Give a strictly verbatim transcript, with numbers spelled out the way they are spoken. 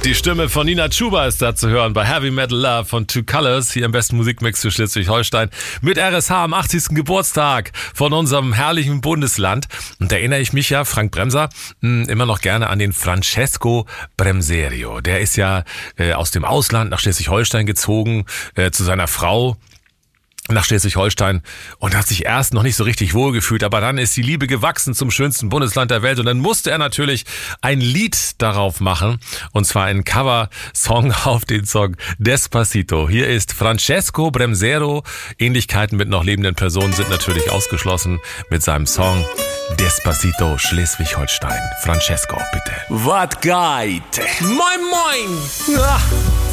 Die Stimme von Nina Chuba ist da zu hören bei Heavy Metal Love von Two Colors, hier im besten Musikmix für Schleswig-Holstein mit R S H am achtzigsten Geburtstag von unserem herrlichen Bundesland. Und da erinnere ich mich ja, Frank Bremser, mh, immer noch gerne an den Francesco Bremserio. Der ist ja äh, aus dem Ausland nach Schleswig-Holstein gezogen, äh, zu seiner Frau nach Schleswig-Holstein und hat sich erst noch nicht so richtig wohlgefühlt, aber dann ist die Liebe gewachsen zum schönsten Bundesland der Welt und dann musste er natürlich ein Lied darauf machen und zwar einen Cover-Song auf den Song Despacito. Hier ist Francesco Bremsero. Ähnlichkeiten mit noch lebenden Personen sind natürlich ausgeschlossen mit seinem Song Despacito Schleswig-Holstein. Francesco, bitte. Was geht? Moin, moin! Ja,